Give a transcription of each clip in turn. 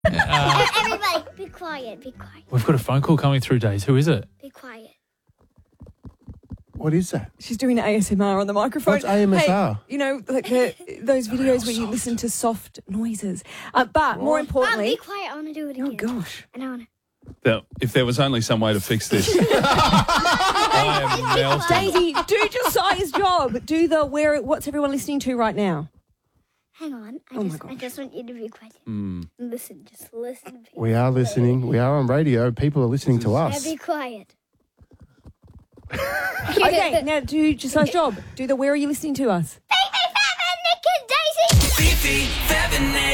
Everybody, be quiet, be quiet, We've got a phone call coming through, Days. Who is it? be quiet. What is that? She's doing ASMR on the microphone. What's AMSR? Hey, you know, like those videos where you listen to soft noises. But more Mom, importantly... be quiet. I want to do it again. Oh, gosh. And I want to... If there was only some way to fix this. I am melting. Daisy, do Josiah's job. Do the what's everyone listening to right now? Hang on. I just want you to be quiet. Listen, just listen. We are listening. We are on radio. People are listening to us. Be quiet. Okay, now do Josiah's job. Do the where are you listening to us? Nick and Daisy. Fifi, Fev and Nick.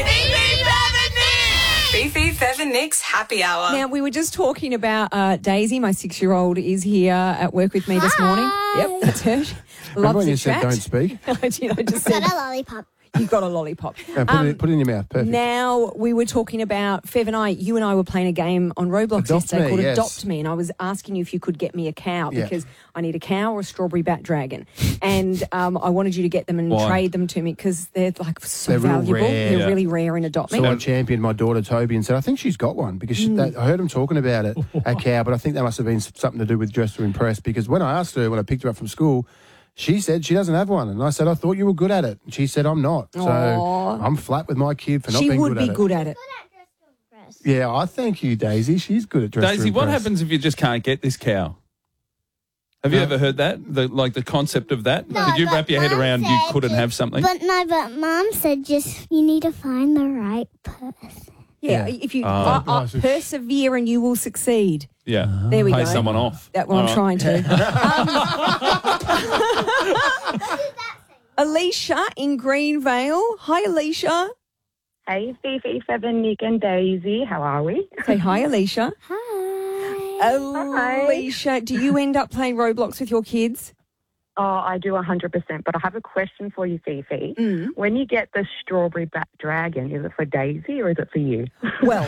Fifi, Fev and Nick's happy hour. Now, we were just talking about Daisy, my 6-year-old, is here at work with me this morning. Yep, that's her. Remember Loves when to you chat. said don't speak? I did. I just said Got a lollipop. you've got a lollipop. No, put it in your mouth. Perfect. Now, we were talking about, you and I were playing a game on Roblox Adopt yesterday Me, called yes. Adopt Me, and I was asking you if you could get me a cow Yeah. because I need a cow or a strawberry bat dragon. And I wanted you to get them and Why? trade them to me because they're like so They're real valuable. rare. They're Yeah. really rare in Adopt Me. So I championed my daughter Toby and said, I think she's got one because I heard him talking about it, a cow, but I think that must have been something to do with Dress to Impress because when I asked her, when I picked her up from school, she said she doesn't have one. And I said, I thought you were good at it. And she said, I'm not. So Aw. I'm flat with my kid for not She being would good be at good it. at it. Yeah, I thank you, Daisy. She's good at Dress to Daisy, Impress. what happens if you just can't get this cow? Have you ever heard that? The concept of that? No, Could you but wrap your head Mum around you said couldn't just- have something? But Mom said just you need to find the right person. Yeah, Yeah. if you nice. persevere and you will succeed. Yeah. There we Pay go. someone off. That's what I'm trying to. Alicia in Greenvale. Hi, Alicia. Hey, Fifi, Fev, Nick and Daisy. How are we? Say hi, Alicia. Hi. Alicia, do you end up playing Roblox with your kids? Oh, I do 100%, but I have a question for you, Fifi. When you get the strawberry bat dragon, is it for Daisy or is it for you? Well,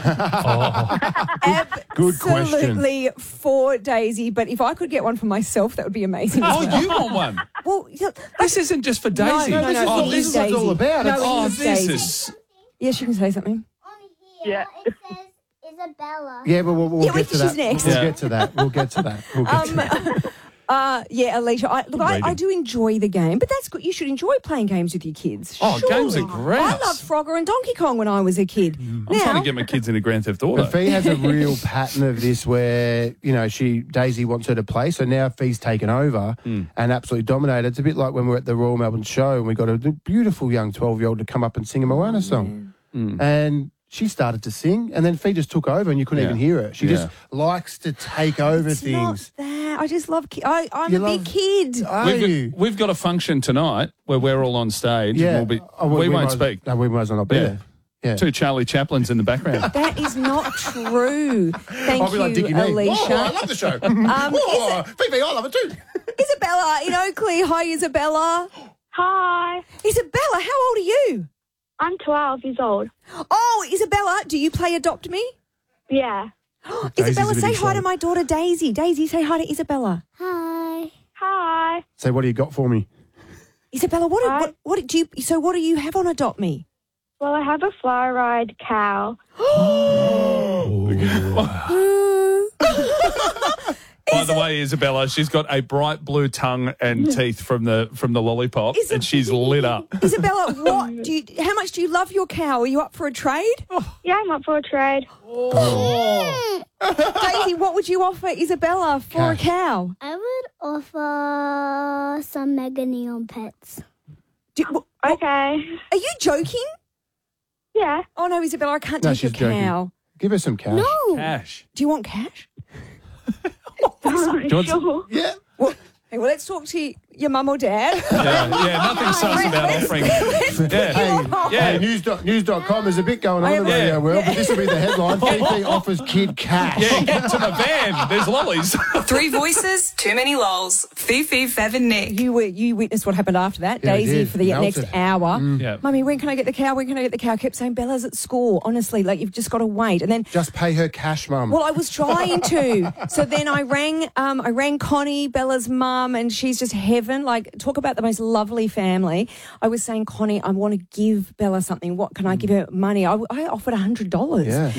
Good question. absolutely for Daisy, but if I could get one for myself, that would be amazing. as Oh, well. you want one? Well, yeah, This isn't just for Daisy. No, Oh, it this is is what it's all Daisy. about. No, It's- it Oh, is this Daisy. is... Yes, you can say something. On here Yeah. it says Isabella. Yeah, but we'll Yeah, get to she's that. next. We'll Yeah. get to that. We'll get to that. We'll get to that. Yeah, Alicia, I do enjoy the game, but that's good. You should enjoy playing games with your kids. Oh, games are Surely. great. I loved Frogger and Donkey Kong when I was a kid. I'm trying to get my kids into Grand Theft Auto. But Fee has a real pattern of this where, Daisy wants her to play. So now Fee's taken over and absolutely dominated. It's a bit like when we were at the Royal Melbourne Show and we got a beautiful young 12-year-old to come up and sing a Moana song. And she started to sing and then Fee just took over and you couldn't Yeah. even hear her. She Yeah. just likes to take over It's things. not that. I just love I'm You a big kid. Are you? We've got a function tonight where we're all on stage. Yeah. And we Oh, won't might- speak. No, we might as well not be Yeah. there. Yeah. Two Charlie Chaplins in the background. That is not true. Thank I'll be like you, Dickie Knee. Alicia. Oh, I love the show. Phoebe, I love it too. Isabella in Oakley. Hi, Isabella. Hi, Isabella, how old are you? I'm 12 years old. Oh, Isabella, do you play Adopt Me? Yeah. Daisy's Isabella, a bit say hi to excited. my daughter Daisy. Daisy, say hi to Isabella. Hi. Hi. So what do you got for me? Isabella, Hi. what do you have on Adopt Me? Well, I have a fly ride cow. By the way, Isabella, she's got a bright blue tongue and teeth from the lollipop, and she's lit up. Isabella, how much do you love your cow? Are you up for a trade? Yeah, I'm up for a trade. Daisy, what would you offer Isabella for a cow? I would offer some Mega Neon pets. Okay. Are you joking? Yeah. Oh no, Isabella, I can't No, take your she's joking. cow. Give her some cash. No. Cash. Do you want cash? Sure. Yeah. Hey, well, let's talk to your mum or dad. Yeah, nothing sus about offering. Hey, news.com, there's a bit going on in the radio world, but this will be the headline. Fifi offers kid cash. Yeah, get to the van. There's lollies. 3 voices, too many lols. Fifi, Fev and Nick. You witnessed what happened after that, Yeah, I Daisy, did. for the Melted. next hour. Yeah. Mummy, when can I get the cow? When can I get the cow? I kept saying, Bella's at school. Honestly, like you've just got to wait. And then, Just pay her cash, Mum. well, I was trying to. So then I rang Connie, Bella's mum, and she's just heavily heaven. Like, talk about the most lovely family. I was saying, Connie, I want to give Bella something. What can I give her? Money. I offered $100. Yeah.